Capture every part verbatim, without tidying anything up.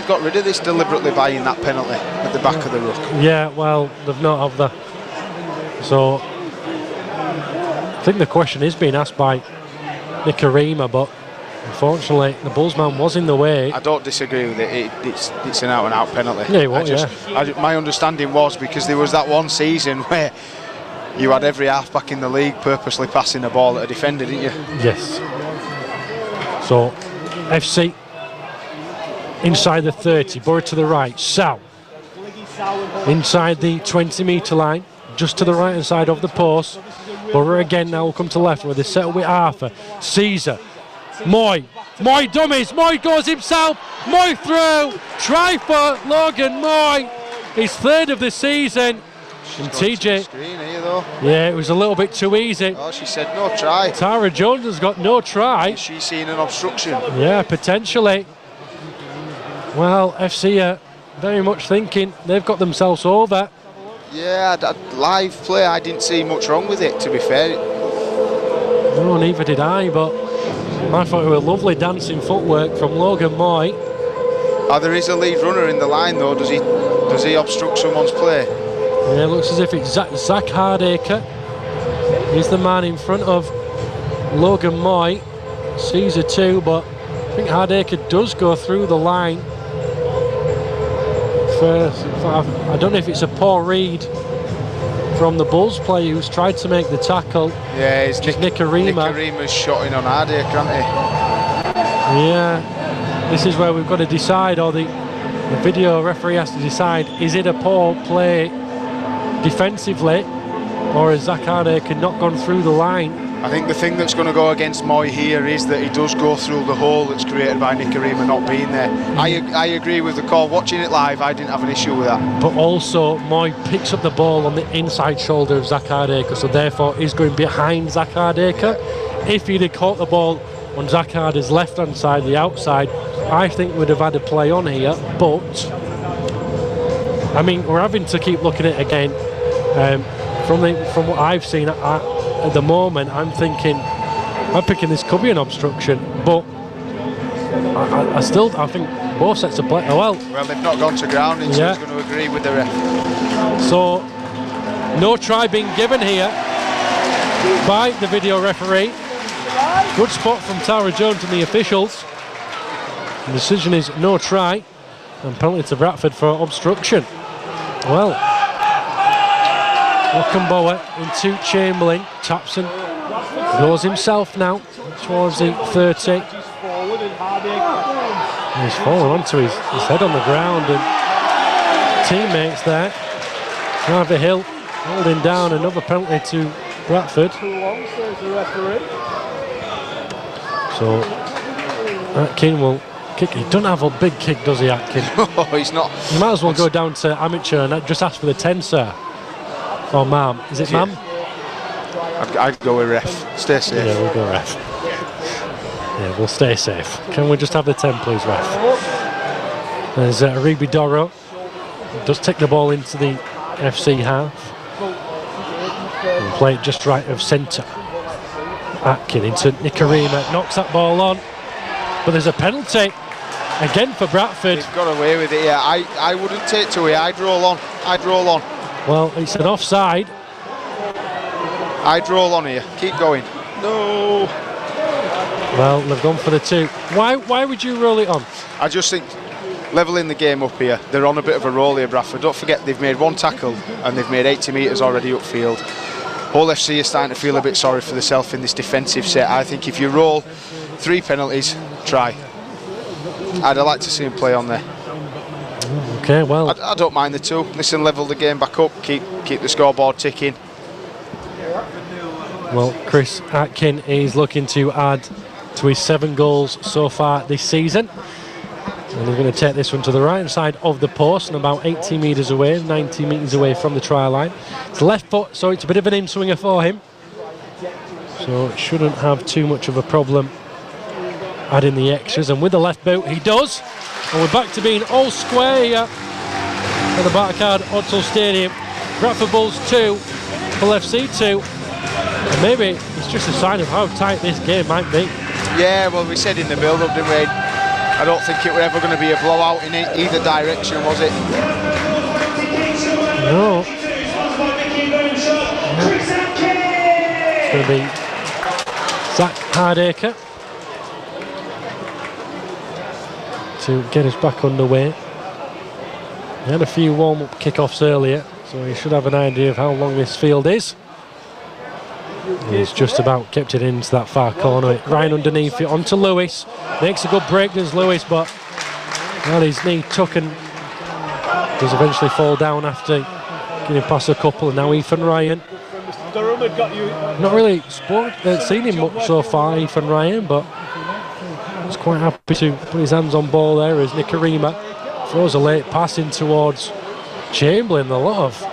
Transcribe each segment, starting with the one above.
they've got rid of this deliberately buying that penalty at the back of the ruck. Yeah, well, they've not have that. So I think the question is being asked by Nicarima, but unfortunately the Bullsman was in the way. I don't disagree with it. it it's, it's an out-and-out penalty. Yeah, it was, I just, yeah. I, my understanding was because there was that one season where you had every half-back in the league purposely passing the ball at a defender, didn't you? Yes. So F C inside the thirty, Borough to the right, Sal inside the twenty metre line, just to the right hand side of the post. Borough again now will come to left where they settle with Arthur. Caesar, Moy, Moy dummies, Moy goes himself, Moy through, try for Logan Moy, his third of the season. And T J, screen here, though. Yeah, it was a little bit too easy. Oh, she said no try. Tara Jones has got no try. Is she seeing an obstruction? Yeah, potentially. Well, F C are very much thinking they've got themselves over. Yeah, that live play, I didn't see much wrong with it, to be fair. No, neither did I, but I thought it was lovely dancing footwork from Logan Moy. Oh, there is a lead runner in the line, though. Does he does he obstruct someone's play? Yeah, it looks as if it's Zach, Zach Hardacre. He's the man in front of Logan Moy. Caesar too, but I think Hardacre does go through the line. First, I don't know if it's a poor read from the Bulls player who's tried to make the tackle. Yeah, it's just Nick, Nicarima. Nicarima's shot in on Hardacre, hasn't he? Yeah, this is where we've got to decide, or the, the video referee has to decide, is it a poor play defensively, or has Zach Hardacre not gone through the line? I think the thing that's going to go against Moy here is that he does go through the hole that's created by Nicarima not being there. I, I agree with the call. Watching it live, I didn't have an issue with that. But also, Moy picks up the ball on the inside shoulder of Zach Hardacre, so therefore he's going behind Zach Hardacre. If he'd have caught the ball on Zach Hardacre's left-hand side, the outside, I think we'd have had a play on here, but I mean, we're having to keep looking at it again. Um, from the from what I've seen, I, at the moment, I'm thinking, I'm picking this could be an obstruction, but I, I, I still, I think both sets of play. Oh well. Well, they've not gone to grounding, so yeah. he's going to agree with the ref. So, no try being given here by the video referee. Good spot from Tara Jones and the officials. The decision is no try, and penalty to Bradford for obstruction. Well, Rockenbauer into Chamberlain. Tapson goes himself now towards the thirty. And he's fallen onto his, his head on the ground, and teammates there. Harvey Hill holding down, another penalty to Bradford. So Atkin will kick. He doesn't have a big kick, does he, Atkin? No, he's not. He might as well go down to amateur and just ask for the ten, sir. Or ma'am. Is it ma'am? I'd, I'd go with ref. Stay safe. Yeah, we'll go ref. Yeah, we'll stay safe. Can we just have the ten, please, ref? There's uh, Aribi Doro. Does take the ball into the F C half. And play it just right of centre. Atkin into Nicarima. Knocks that ball on. But there's a penalty. Again for Bradford. They've got away with it, yeah. I, I wouldn't take two away. I'd roll on. I'd roll on. Well, it's an offside. I'd roll on here. Keep going. No. Well, they've gone for the two. Why Why would you roll it on? I just think levelling the game up here. They're on a bit of a roll here, Bradford. Don't forget they've made one tackle and they've made eighty metres already upfield. Hull F C are starting to feel a bit sorry for themselves in this defensive set. I think if you roll three penalties, try. I'd like to see him play on there. Okay, well, I, I don't mind the two. Listen, level the game back up. Keep keep the scoreboard ticking. Well, Chris Atkin is looking to add to his seven goals so far this season. And they're going to take this one to the right side of the post and about eighty metres away, ninety metres away from the try line. It's left foot, so it's a bit of an in-swinger for him. So it shouldn't have too much of a problem adding the extras. And with the left boot, he does. And we're back to being all square here at the Barclaycard Hotel Stadium. Bradford Bulls two, Hull F C two. And maybe it's just a sign of how tight this game might be. Yeah, well, we said in the build-up, didn't we? I don't think it were ever going to be a blowout in e either direction, was it? No. It's going to be Zach Hardacre to get us back underway. He had a few warm-up kickoffs earlier, so he should have an idea of how long this field is. He's just about kept it into that far corner. Ryan underneath it, onto Lewis. Makes a good break, does Lewis, but well, his knee took and does eventually fall down after getting past a couple. And now Ethan Ryan. Not really sport, uh, seen him much so far, Ethan Ryan, but he's quite happy to put his hands on ball there as Nikarima throws a late pass in towards Chamberlain. A lot of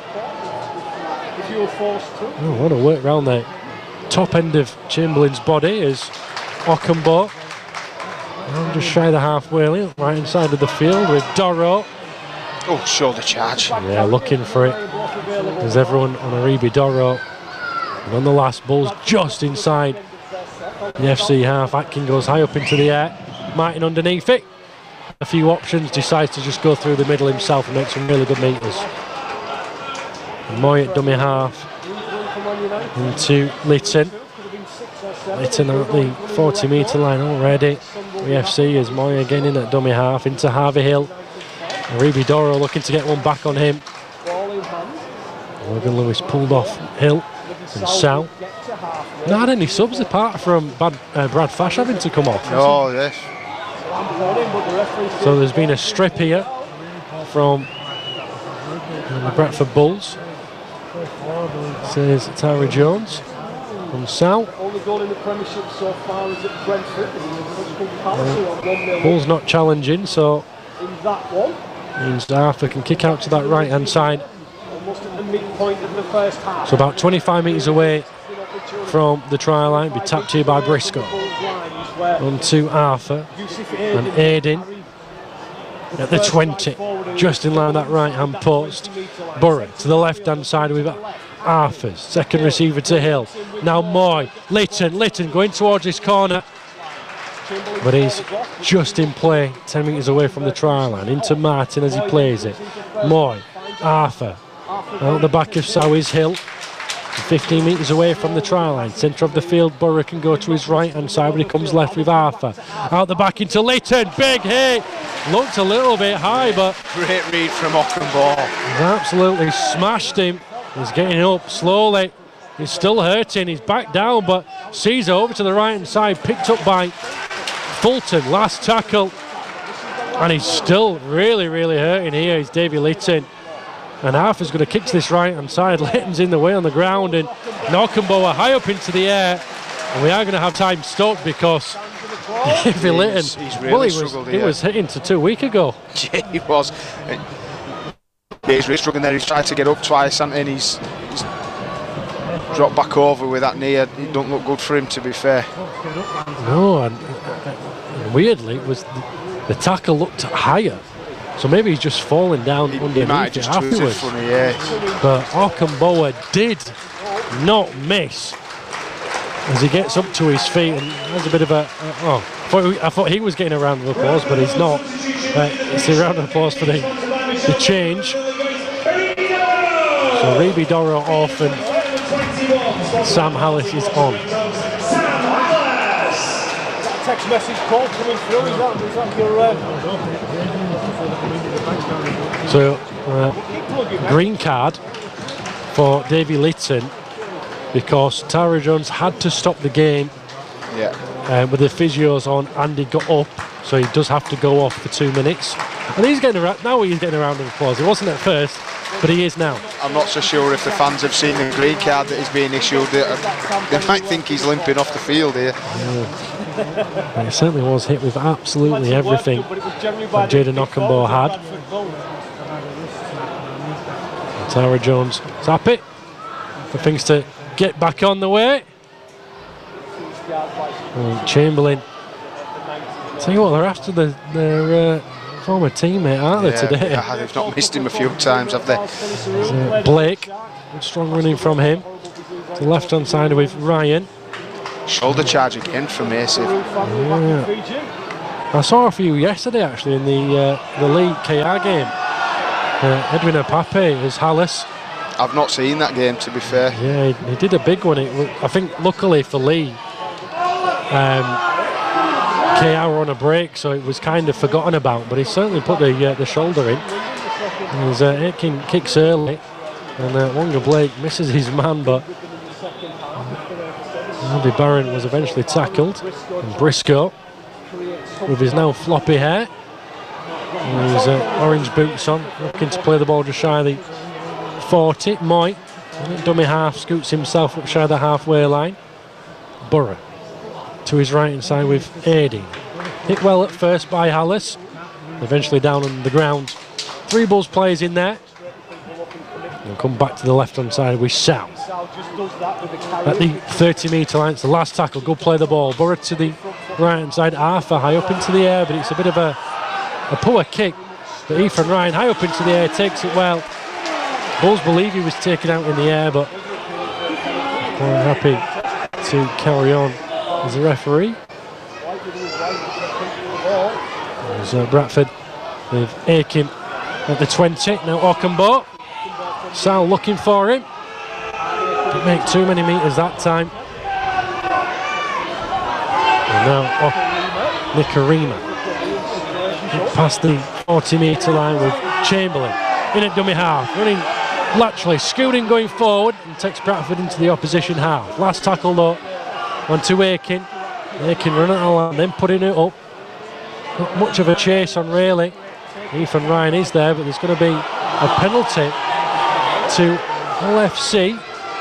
oh, what a work round there. Top end of Chamberlain's body is Ocambo. I'm just shy of the halfway line, right inside of the field with Doro. Oh, shoulder charge. Yeah, looking for it. There's everyone on Aribi Doro. And on the last, Bulls just inside the F C half. Atkin goes high up into the air. Martin underneath it. A few options, decides to just go through the middle himself and make some really good meters. And Moy at dummy half. Into Lytton. Lytton at the forty metre line already. The F C is Moy again in at dummy half into Harvey Hill. Aribi Doro looking to get one back on him. Logan Lewis pulled off Hill and Sal. Not had any subs apart from Brad, uh, Brad Fash having to come off. Oh, yes. So there's been a strip here from the Bradford Bulls. Says Tyra Jones from Sal. Only goal in the Premiership so far is at Brentford. Uh, Bulls not challenging, so in that one means Arthur can kick out to that right hand side. Almost at the midpoint of the first half. So about twenty-five metres away from the try line, be tapped here by Briscoe. On to Arthur and Aiden at the twenty, just in line that right hand post. Burrow to the left hand side with Arthur's second receiver to Hill. Now Moy, Lytton, Lytton going towards this corner, but he's just in play, ten metres away from the try line. Into Martin as he plays it. Moy, Arthur, out the back of Sowis Hill. fifteen metres away from the try line, centre of the field. Burrow can go to his right hand side, but he comes left with Arthur. Out the back into Lytton, big hit. Looked a little bit high, but great read from Ocambo. He's absolutely smashed him. He's getting up slowly. He's still hurting. He's back down, but Caesar over to the right hand side, picked up by Fulton. Last tackle, and he's still really, really hurting here. He's Davy Lytton. And Arthur's going to kick to this right-hand side. Lytton's in the way on the ground, and Ocambo are high up into the air. And we are going to have time stopped because Davy Lytton, he's, he's really well, he was, struggled he here. was hitting to two weeks ago. Yeah, he was. Yeah, he's really struggling there. He's tried to get up twice, and he's, he's dropped back over with that knee. It don't look good for him, to be fair. No, and, and weirdly, it was the, the tackle looked higher. So maybe he's just falling down he, underneath he might it just afterwards. Funny, yeah. But Ocamboa did not miss as he gets up to his feet and has a bit of a... Uh, oh, I thought, he, I thought he was getting a round of applause, but he's not. Uh, it's a round of applause for the, the change. So Aribi Doro off and Sam Hallis is on. Text message call coming through. Is that, is that your... Uh... So, uh, green card for Davy Lytton because Tara Jones had to stop the game yeah. uh, with the physios on, and he got up, so he does have to go off for two minutes. And he's getting around, now he's getting a round of applause. He wasn't at first, but he is now. I'm not so sure if the fans have seen the green card that is being issued. They, they might think he's limping off the field here. Yeah. He certainly was hit with absolutely everything that Jaden Ocambo had. Tara Jones tap it for things to get back on the way. And Chamberlain, tell you what, they're after the, their uh, former teammate, aren't yeah, they, today? Yeah, they've not missed him a few times, have they? Uh, Blake, good strong running from him. To the left hand side with Ryan. Shoulder charge again from Macy. Yeah. I saw a few yesterday actually in the uh, the League K R game. Uh, Edwin Apape as Hallis. I've not seen that game, to be fair. Yeah, he, he did a big one. It, I think luckily for Lee, um, K R were on a break, so it was kind of forgotten about. But he certainly put the uh, the shoulder in. As uh, Aitken kicks early, and uh, Wonga Blake misses his man, but Andy Barron was eventually tackled. And Briscoe, with his now floppy hair, and his uh, orange boots on, looking to play the ball just shy of the forty. Moy, dummy half, scoots himself up shy of the halfway line. Burrow to his right hand side with Aideen. Hit well at first by Hallis, eventually down on the ground. Three Bulls players in there. And come back to the left hand side with Sal. At the thirty metre line, it's the last tackle. Good play the ball. Burrow to the right hand side. Arthur high up into the air, but it's a bit of a, a poor kick. But Ethan Ryan high up into the air takes it well. Bulls believe he was taken out in the air, but quite happy to carry on as a referee. There's uh, Bradford with Aitken at the twenty. Now Ockenbo. Sal looking for him. Didn't make too many metres that time. And now oh, Nicarima. Past the forty metre line with Chamberlain. In at dummy half. Running laterally, scooting going forward and takes Bradford into the opposition half. Last tackle though onto Aitken. Aitken running along, then putting it up. Not much of a chase on really. Ethan Ryan is there, but there's going to be a penalty to Hull F C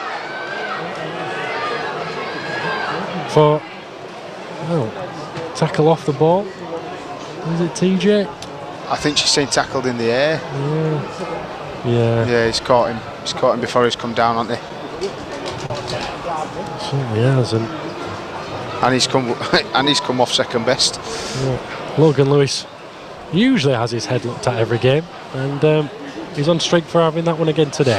for oh, tackle off the ball. Is it T J? I think she's saying tackled in the air. Yeah. Yeah. Yeah, he's caught him. He's caught him before he's come down, hasn't he? Certainly has, and, and he's come and he's come off second best. Yeah. Logan Lewis usually has his head looked at every game, and um, he's on streak for having that one again today.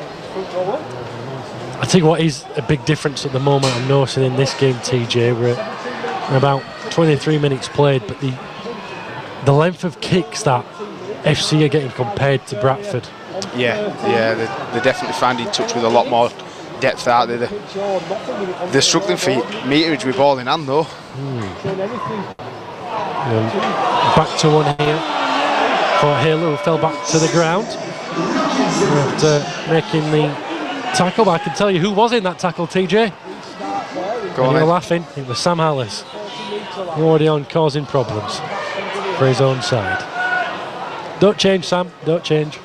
I think what is a big difference at the moment I'm noticing in this game, T J, we're at about twenty-three minutes played, but the the length of kicks that F C are getting compared to Bradford. Yeah, yeah, they're, they're definitely finding touch with a lot more depth out there. They're, they're struggling for meterage with ball in hand though. Hmm. Um, back to one here for Hill, who fell back to the ground after making the tackle. But I can tell you who was in that tackle, T J. Go on, you're laughing. It was Sam Hallis, already on causing problems for his own side. Don't change, Sam. Don't change.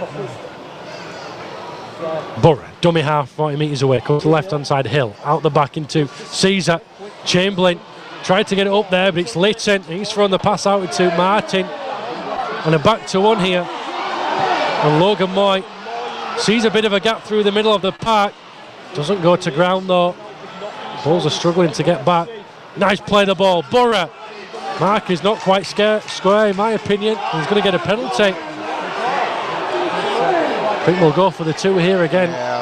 Burrow, dummy half, forty metres away. Comes to the left-hand side. Hill out the back into Caesar. Chamberlain tried to get it up there, but it's Litton. He's thrown the pass out to Martin. And a back to one here. And Logan Moy sees a bit of a gap through the middle of the park. Doesn't go to ground though. Bulls are struggling to get back. Nice play the ball. Burrow. Mark is not quite square, square in my opinion. He's going to get a penalty. I think we'll go for the two here again. Yeah,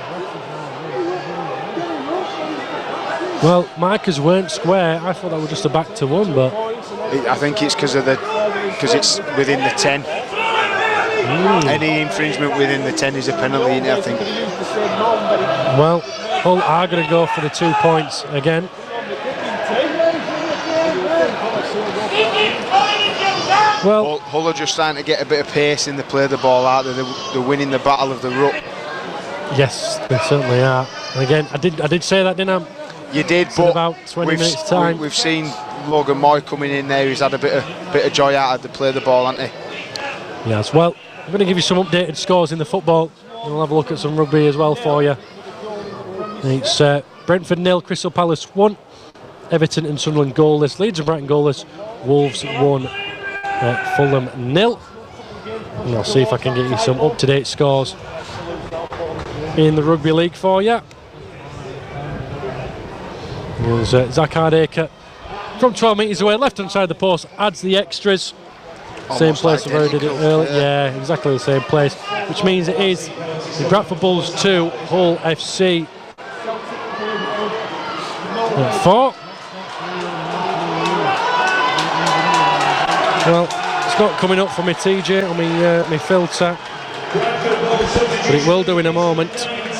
I think. Well, markers weren't square. I thought that was just a back to one, but I think it's because of the because it's within the ten. Mm. Any infringement within the ten is a penalty, isn't it, I think. Well, Hull are going to go for the two points again. Well, Hull, Hull are just starting to get a bit of pace in the play of the ball out there. They're, they're winning the battle of the ruck. Yes, they certainly are. And again, I did I did say that, didn't I? You did, it's but in about twenty minutes time. We, we've seen Logan Moy coming in there. He's had a bit of bit of joy out of the play of the ball, hasn't he? Yes. Well, I'm going to give you some updated scores in the football. We'll have a look at some rugby as well for you. It's uh, Brentford nil, Crystal Palace one, Everton and Sunderland goalless, Leeds and Brighton goalless, Wolves one, uh, Fulham nil. And I'll see if I can get you some up-to-date scores in the Rugby League for you. There's uh, Zach Hardacre from twelve metres away, left-hand side of the post, adds the extras. Same place where I did it earlier. Yeah. yeah, exactly the same place. Which means it is the Bradford Bulls two, Hull F C four. Well, it's not coming up for me, T J, on me, uh, me filter, but it will do in a moment.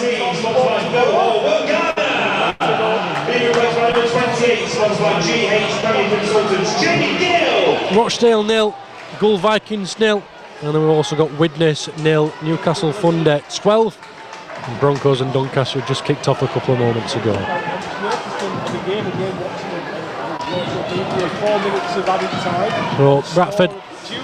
Rochdale nil, Gull Vikings nil, and then we've also got Widnes nil, Newcastle Fundy twelve. And Broncos and Doncaster had just kicked off a couple of moments ago. So Bradford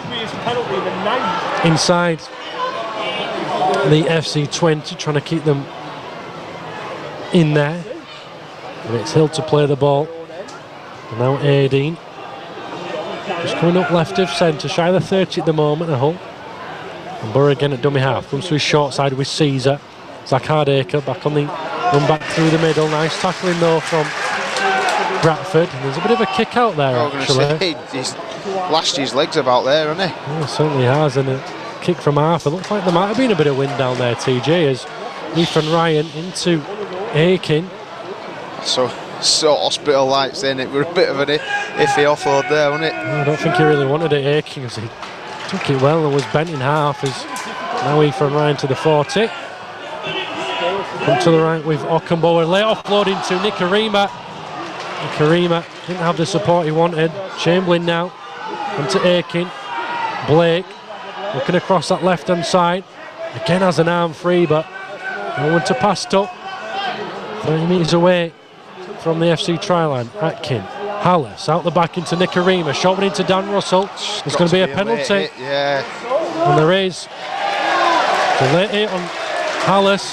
inside the F C twenty, trying to keep them in there. And it's Hill to play the ball. And now Aideen. Just coming up left of centre, shy of the thirty at the moment, a Hull. And Burrow again at dummy half. Comes to his short side with Caesar. Zach Hardacre back on the run back through the middle. Nice tackling though from Bradford. And there's a bit of a kick out there, I was actually. Say, he's lashed his legs about there, hasn't he? Yeah, certainly has. And a kick from Arthur. Looks like there might have been a bit of wind down there, T J, as Ethan Ryan into Aiken. So, so hospital lights then. It were a bit of an iffy offload there, wasn't it? I don't think he really wanted it, Aiken, because he took it well and was bent in half. As now Ethan Ryan to the forty. Come to the right with Ockenbow. Late offload into Nikarima. Nikarima didn't have the support he wanted. Chamberlain now. Into Aiken. Blake looking across that left hand side. Again has an arm free, but no one to pass to. thirty metres away from the F C try line. Atkin. Hallis out the back into Nikarima. Shot one into Dan Russell. There's going to be a penalty. Hit, yeah. And there is. The late hit on Hallis.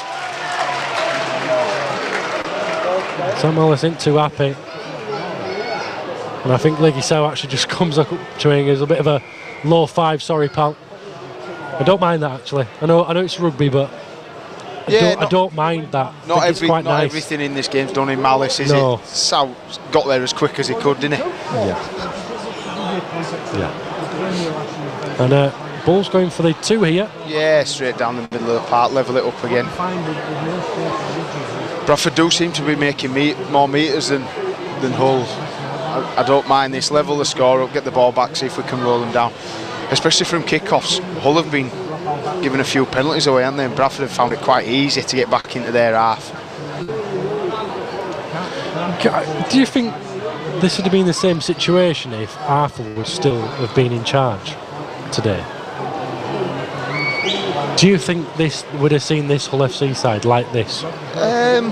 Sam Hallis ain't too happy. And I think Leggy Sow actually just comes up to him as a bit of a low five, sorry pal. I don't mind that actually. I know I know it's rugby, but I, yeah, don't, not, I don't mind that. Not, I every, it's quite not nice. everything in this game's done in malice, is no. it? Sow got there as quick as he could, didn't he? Yeah. Yeah. And uh, Ball's going for the two here. Yeah, straight down the middle of the park, level it up again. Bradford do seem to be making meet, more metres than, than Hull. I, I don't mind this. Level the score up, get the ball back, see if we can roll them down. Especially from kick-offs. Hull have been given a few penalties away, haven't they? And Bradford have found it quite easy to get back into their half. Do you think this would have been the same situation if Arthur would still have been in charge today? Do you think this would have seen this Hull F C side like this? Um,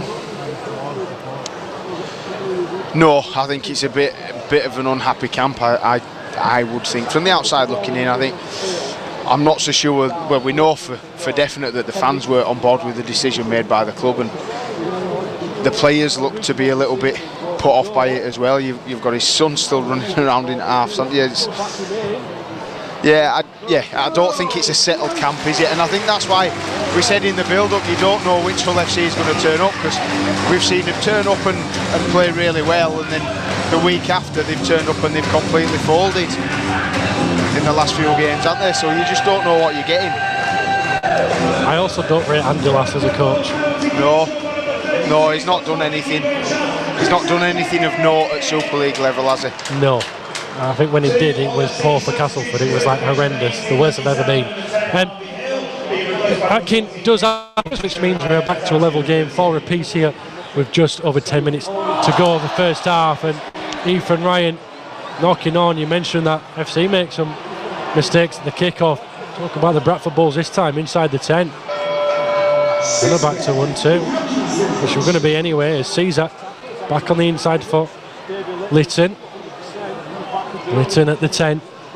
no, I think it's a bit, a bit of an unhappy camp. I, I, I would think from the outside looking in. I think I'm not so sure. Well, we know for, for definite that the fans were on board with the decision made by the club, and the players look to be a little bit put off by it as well. You've, you've got his son still running around in halves, haven't you? It's, Yeah, I, yeah, I don't think it's a settled camp, is it? And I think that's why we said in the build-up you don't know which Hull F C is going to turn up, because we've seen them turn up and, and play really well, and then the week after they've turned up and they've completely folded in the last few games, haven't they? So you just don't know what you're getting. I also don't rate Angelas as a coach. No, no, he's not done anything. He's not done anything of note at Super League level, has he? No. I think when he did, it was poor for Castleford. It was like horrendous, the worst I've ever been. And Atkin does have, which means we're back to a level game, four apiece here with just over ten minutes to go of the first half. And Ethan Ryan knocking on. You mentioned that F C makes some mistakes at the kick-off. Talk about the Bradford Bulls this time inside the ten. And they're back to one two, which we're going to be anyway, as Caesar back on the inside foot. Lytton. Lytton at the ten.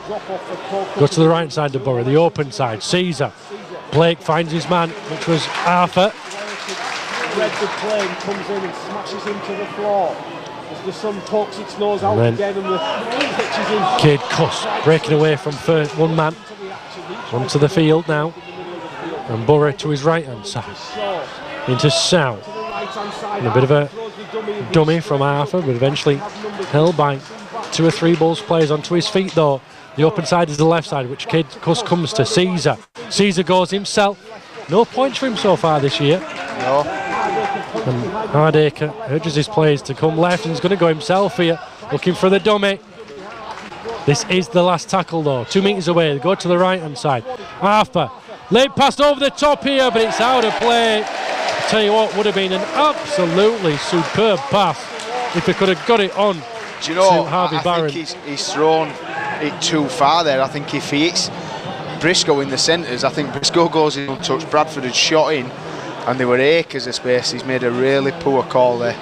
Go to the right side of Borough, the open side. Caesar. Blake finds his man, which was Arthur. Redford plane comes in and smashes him to the floor. As the sun pokes its nose out again and the pitch is in. Cade Cuss breaking away from first, one man. Onto the field now. And Borough to his right hand side. Into Sow. And a bit of a dummy from Arthur, but eventually held by two or three Bulls players onto his feet though. The open side is the left side, which Cade Cuss comes to Caesar. Caesar goes himself. No points for him so far this year. No. And Hardacre urges his players to come left, and he's going to go himself here, looking for the dummy. This is the last tackle though. Two metres away. They go to the right hand side. Arthur. Late pass over the top here, but it's out of play. I'll tell you what, would have been an absolutely superb pass if he could have got it on. Do you know, to Harvey I, I Barron. think he's, he's thrown it too far there. I think if he hits Briscoe in the centres, I think Briscoe goes in untouched. Bradford had shot in and there were acres of space. He's made a really poor call there.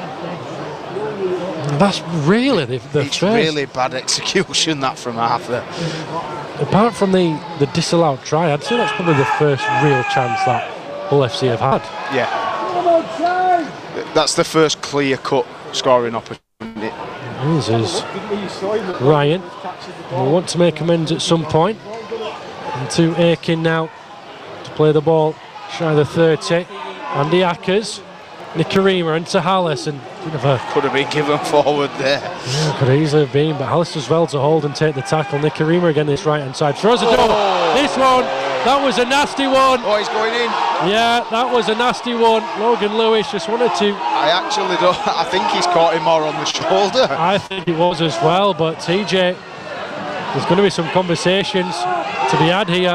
That's really the, the It's first. really bad execution, that, from Arthur. Apart from the, the disallowed try, I'd say that's probably the first real chance that Hull F C have had. Yeah. That's the first clear-cut scoring opportunity. This is Ryan. We want to make amends at some point. And to Aiken now to play the ball shy of the thirty. Andy Ackers, Nicarima into Hallis, and could have, Could have been given forward there. yeah, could easily have been, but Hallis does well to hold and take the tackle. Nicarima again this right hand side. Throws it Oh. over. This one, that was a nasty one. Oh, he's going in. Yeah, that was a nasty one. Logan Lewis just wanted to. I actually don't. I think he's caught him more on the shoulder. I think it was as well, but T J, there's going to be some conversations to be had here.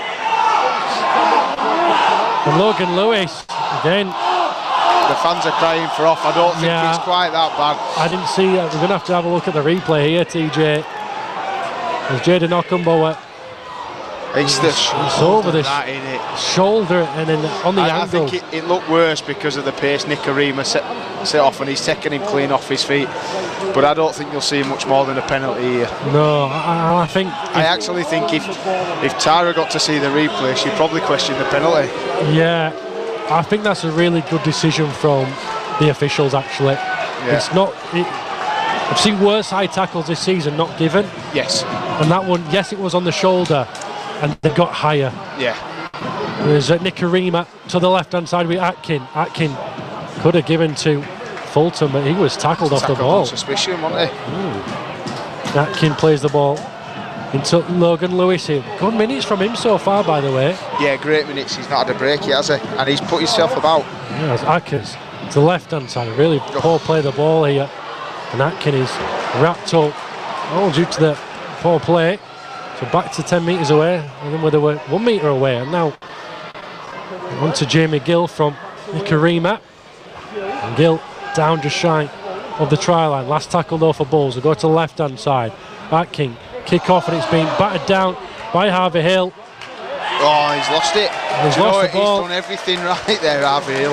And Logan Lewis, again, The fans are crying for off. I don't think Yeah. it's quite that bad. I didn't see it. We're going to have to have a look at the replay here, T J. There's Jaden Ockenbower. It's the It's shoulder over this that, innit? shoulder and then on the I, I angle. think it, it looked worse because of the pace Nicarima set, set off, and he's taken him clean off his feet. But I don't think you'll see much more than a penalty here. No, I, I think. I actually think if if Tara got to see the replay, she'd probably question the penalty. Yeah, I think that's a really good decision from the officials. Actually, Yeah. it's not. It, I've seen worse high tackles this season not given, Yes. and that one, yes, it was on the shoulder, and they got higher. Yeah. There's uh, Nicarima to the left-hand side with Atkin. Atkin could have given to Fulton, but he was tackled off the Tackled ball. on suspicion, wasn't he? Atkin plays the ball into Logan Lewis here. Good minutes from him so far, by the way. Yeah, great minutes. He's not had a break yet, has he? And he's put himself about. Yeah, it's Atkins to the left-hand side. Really poor play the ball here. And Atkin is wrapped up, all due to the poor play. So back to ten metres away, and then they were one metre away. And now on to Jamie Gill from Nicarima. And Gill down just shy of the try line. Last tackle though for Bulls. They go to the left-hand side. Atkin kick off, and it's been battered down by Harvey Hill. Oh, he's lost it. He's Do you know lost what? the ball. He's done everything right there, Harvey Hill.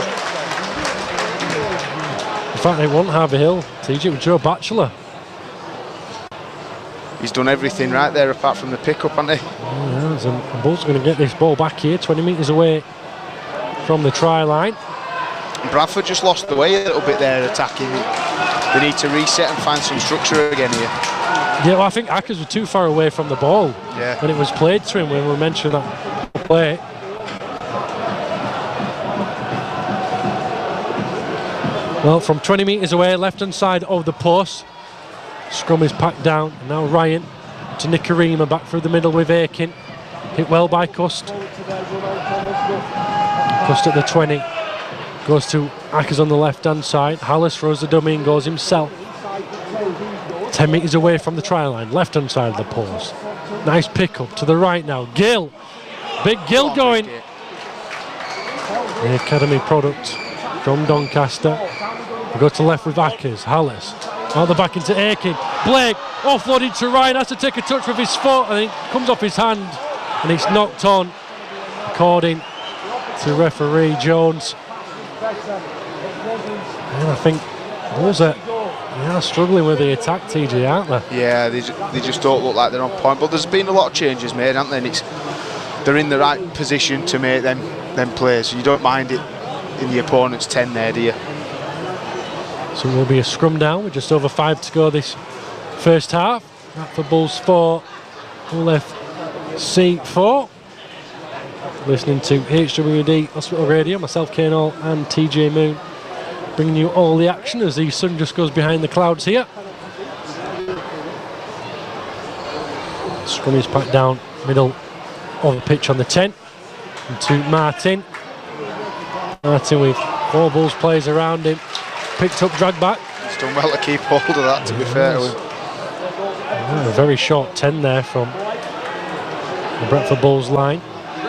In fact, they want Harvey Hill. T J with Joe Batchelor. He's done everything right there apart from the pick-up, hasn't he? Yeah, and Bulls are going to get this ball back here, twenty metres away from the try line. Bradford just lost the way a little bit there attacking. They need to reset and find some structure again here. Yeah, well, I think Ackers were too far away from the ball Yeah. when it was played to him, when we mentioned that play. Well, from twenty metres away, left-hand side of the post, scrum is packed down. And now Ryan to Nicarima, back through the middle with Aiken. Hit well by Cust. Cust at the twenty. Goes to Ackers on the left-hand side. Hallis throws the dummy and goes himself. ten metres away from the try line, left-hand side of the post. Nice pick-up to the right now. Gill. Big Gill going. The academy product from Doncaster. We go to left with Ackers. Hallis. Out the back into Aiken. Blake offloaded to Ryan. Has to take a touch with his foot, and it comes off his hand, and it's knocked on, according to referee Jones. And I think Bulls are yeah, struggling with the attack, T J, aren't they? Yeah, they, ju- they just don't look like they're on point. But there's been a lot of changes made, haven't there? And it's, they're in the right position to make them, them plays. You don't mind it in the opponent's ten there, do you? So it will be a scrum down with just over five to go this first half. That for Bulls four, Hull F C four. Listening to H W D Hospital Radio, myself, Kane Hall, and T J Moon, bringing you all the action as the sun just goes behind the clouds here. Scrum is packed down middle of the pitch on the ten. And to Martin. Martin with four Bulls players around him. Picked up, dragged back. He's done well to keep hold of that, to be fair to him. Oh, a very short ten there from the Bradford Bulls line.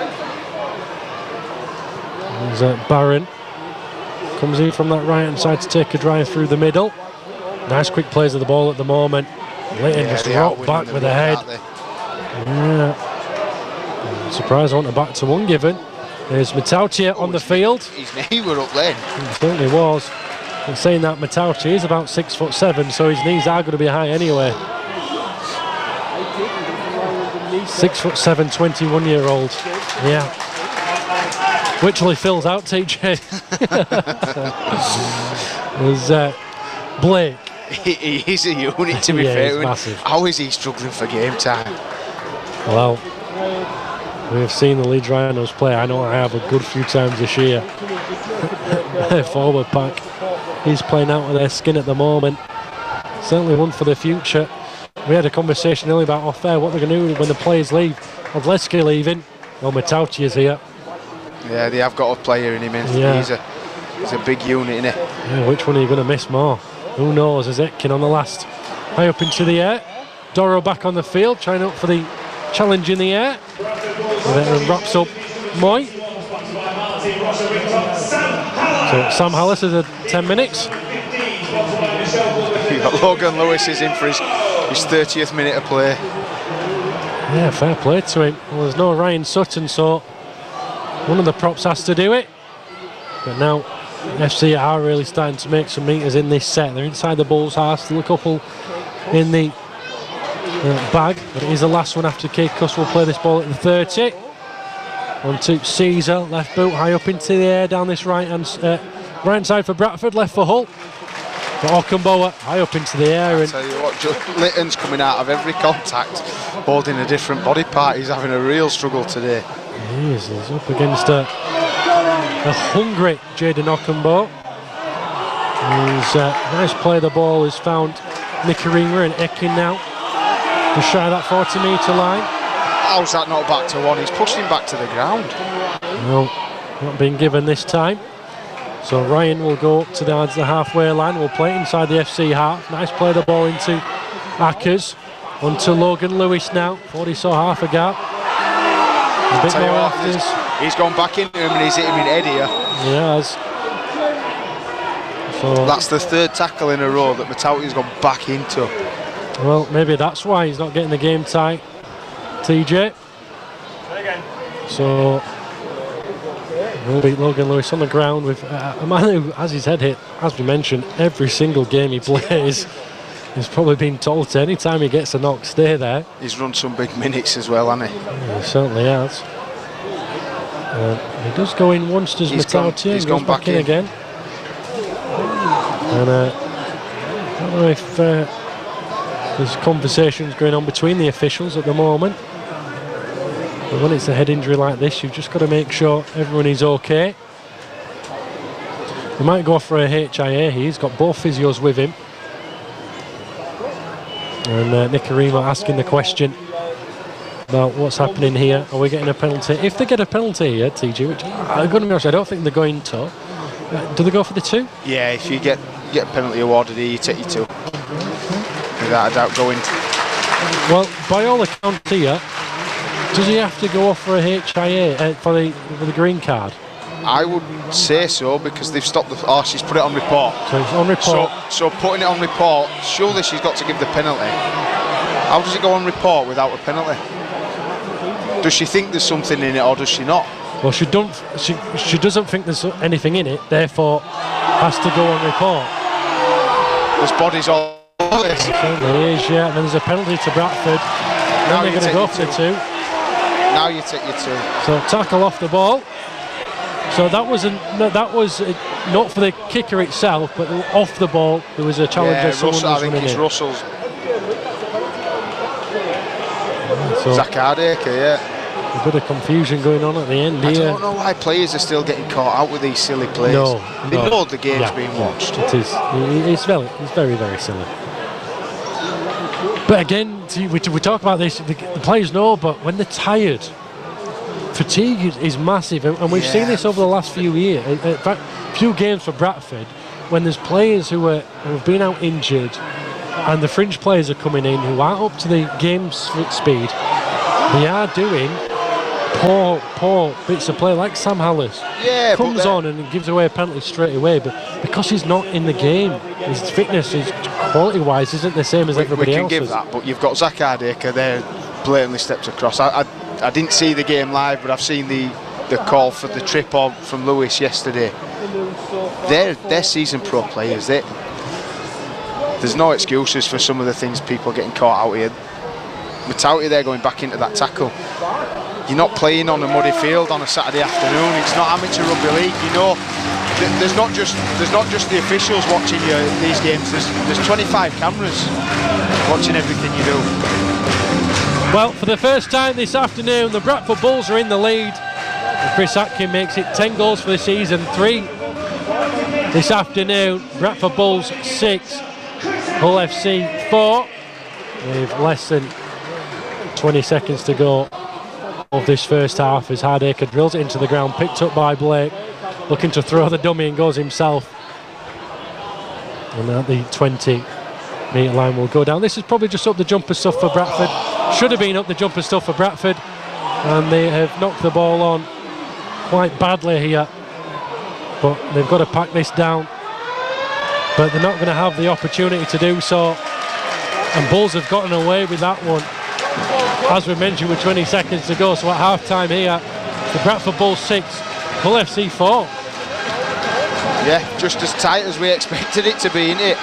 There's uh, Barron. Comes in from that right-hand side to take a drive through the middle. Nice quick plays of the ball at the moment. Leighton Yeah, just they are rocked winning back the with the run, head. aren't they? Yeah. Surprised I want a back to one given. There's Matautia Oh, on the his- field. His knee were up then. It certainly was. And saying that, Matautia is about six foot seven, so his knees are going to be high anyway. Six foot seven, twenty-one year old. Yeah. Which really fills out T J. There's uh, Blake. He, he is a unit, to be Yeah, fair. he's When- massive. How is he struggling for game time? Well, we have seen the Leeds Rhinos play. I know I have a good few times this year. Their forward pack is playing out of their skin at the moment. Certainly one for the future. We had a conversation earlier about off air what they're going to do when the players leave. Odleski leaving. Well, Matauti is here. Yeah, they have got a player in him. In. Yeah. He's a he's a big unit, isn't he? Yeah, which one are you going to miss more? Who knows? Is Etkin on the last? High up into the air. Doro back on the field, trying up for the challenge in the air. And then wraps up Moy. So Sam Hallis is at ten minutes. You've got Logan Lewis is in for his, his thirtieth minute of play. Yeah, fair play to him. Well, there's no Ryan Sutton, so one of the props has to do it. But now F C are really starting to make some meters in this set. They're inside the Bulls' half, still a couple in the uh, bag, but it is the last one after Keith Cuss will play this ball at the thirty. On to Caesar, left boot high up into the air down this right hand uh, right hand side for Bradford, left for Hull. But Okumboa high up into the air. I And tell you what, Ju- Litton's coming out of every contact, holding a different body part. He's having a real struggle today. he is, he's up against a, a hungry Jaden Okumbo. He's uh, nice play. The ball has found Nikarima and Ekin now. Just shy of that forty metre line. How's that not back to one? He's pushed him back to the ground. No, not being given this time. So Ryan will go up to the, the halfway line. We'll play it inside the F C half. Nice play the ball into Ackers. On to Logan Lewis now. Thought he saw half a gap. A bit Tell you more what, afters. he's- he's gone back into him and he's hit him in head here. He has. So, That's the third tackle in a row that Matauti's gone back into. well, maybe that's why he's not getting the game tight. T J. So we'll beat Logan Lewis on the ground with uh, a man who has his head hit, as we mentioned, every single game he plays. He's probably been told to any time he gets a knock, stay there. He's run some big minutes as well, hasn't he? He certainly has. Uh, he does go in once, does He's gone- Matautia. he's He goes gone back in, in. again. And uh, I don't know if uh, there's conversations going on between the officials at the moment. But when it's a head injury like this, you've just got to make sure everyone is okay. He might go for a H I A. He's got both physios with him. And uh, Nikarima asking the question about what's happening here. Are we getting a penalty? If they get a penalty here, T G, which I'm going to be honest, I don't think they're going to. Uh, do they go for the two? Yeah, if you get get a penalty awarded here, you take your two. Without a doubt going. Well, by all accounts here, does he have to go off for a H I A uh, for the for the green card? I would say so because they've stopped the. Oh, she's put it on report. So it's on report. So, so putting it on report, surely she's got to give the penalty. How does it go on report without a penalty? Does she think there's something in it or does she not? Well, she don't. She she doesn't think there's anything in it. Therefore, has to go on report. There's bodies all over this. Certainly is, yeah. And then there's a penalty to Bradford. Now Then you they're going to take go your for the two. two. Now you take your two. So tackle off the ball. So that was no, that was uh, not for the kicker itself, but off the ball there was a challenge Yeah, that someone Russell, I was think running it's in. Russell's. So Zach Hardacre, yeah. a bit of confusion going on at the end I here. don't know why players are still getting caught out with these silly plays. No, they no. know the game's Yeah, being yeah, watched. It is. It- It's very, it's very, very silly. But again, see, we, we talk about this. The, the players know, but when they're tired, fatigue is, is massive, and, and we've Yeah. seen this over the last few years. In fact, few games for Bradford, when there's players who are who have been out injured, and the fringe players are coming in who aren't up to the game speed. They are doing poor, poor bits of play, like Sam Hallis. Yeah, comes on and gives away a penalty straight away, but because he's not in the game, his fitness, his quality-wise, isn't the same as we, everybody we can else. give that, but you've got Zach Hardaker there, blatantly steps across. I, I, I didn't see the game live, but I've seen the the call for the trip on from Lewis yesterday. They're they're seasoned pro players. They, there's no excuses for some of the things people getting caught out here. Matauti there going back into that tackle. You're not playing on a muddy field on a Saturday afternoon. It's not amateur rugby league. You know, there's not just there's not just the officials watching you these games. There's there's twenty-five cameras watching everything you do. Well, for the first time this afternoon, the Bradford Bulls are in the lead. And Chris Atkin makes it ten goals for the season, three this afternoon. Bradford Bulls six, Hull F C four, with less than twenty seconds to go of this first half as Hardaker drills it into the ground, picked up by Blake, looking to throw the dummy and goes himself. And at the twenty metre line will go down. This is probably just up the jumper stuff for Bradford. Should have been up the jumper stuff for Bradford, and they have knocked the ball on quite badly here, but they've got to pack this down, but they're not going to have the opportunity to do so, and Bulls have gotten away with that one, as we mentioned, with twenty seconds to go. So at half time here, the Bradford Bulls six, Hull F C four. Yeah, just as tight as we expected it to be, isn't it?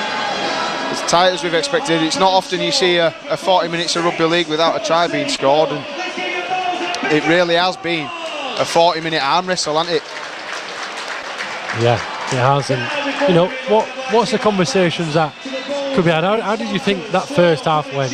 As tight as we've expected. It's not often you see a, a forty minutes of rugby league without a try being scored, and it really has been a forty minute arm wrestle, hasn't it? Yeah, it has. And you know, what what's the conversations that could be had? How, how did you think that first half went?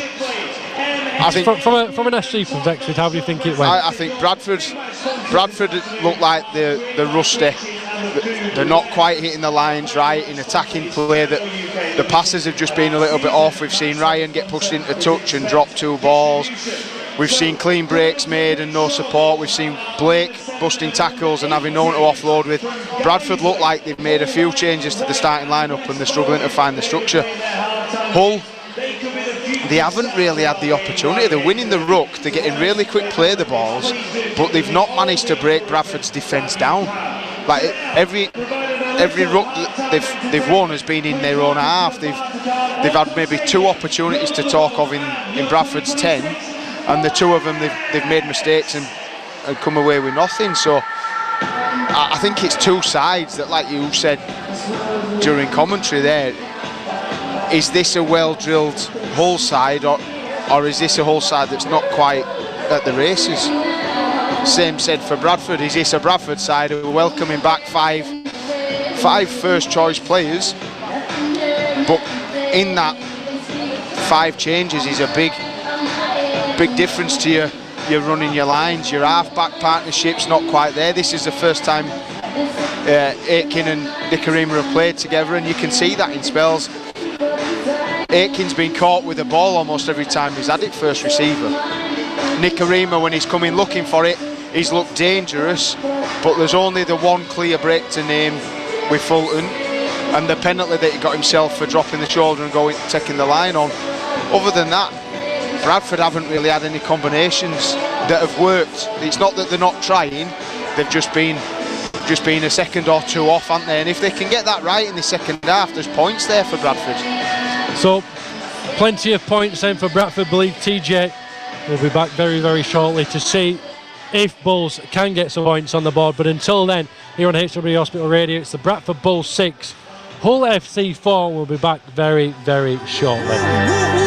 I think from, from, a, from an S C perspective, how do you think it went? I, I think Bradford Bradford looked like they're, they're rusty. They're not quite hitting the lines right in attacking play. That the passes have just been a little bit off. We've seen Ryan get pushed into touch and drop two balls. We've seen clean breaks made and no support. We've seen Blake busting tackles and having no one to offload with. Bradford look like they've made a few changes to the starting lineup and they're struggling to find the structure. Hull, they haven't really had the opportunity. They're winning the ruck, they're getting really quick play the balls, but they've not managed to break Bradford's defence down. Like every every ruck that they've they've won has been in their own half. They've they've had maybe two opportunities to talk of in, in Bradford's ten, and the two of them they've they've made mistakes and, and come away with nothing. So I, I think it's two sides that, like you said during commentary there, is this a well-drilled Hull side, or or is this a Hull side that's not quite at the races? Same said for Bradford. Is this a Bradford side who are welcoming back five five first choice players, but in that five changes is a big big difference to your you're running your lines. Your half-back partnership's not quite there. This is the first time uh, Aitken and Nikarima have played together, and you can see that in spells. Aitken's been caught with the ball almost every time he's had it first receiver. Nikarima, when he's coming looking for it, he's looked dangerous, but there's only the one clear break to name with Fulton, and the penalty that he got himself for dropping the shoulder and going taking the line on. Other than that, Bradford haven't really had any combinations that have worked. It's not that they're not trying, they've just been just been a second or two off, haven't they? And if they can get that right in the second half, there's points there for Bradford. So plenty of points then for Bradford. Believe T J will be back very very shortly to see if Bulls can get some points on the board, but until then, here on H W Hospital Radio, it's the Bradford Bulls six, Hull F C four. We'll be back very very shortly.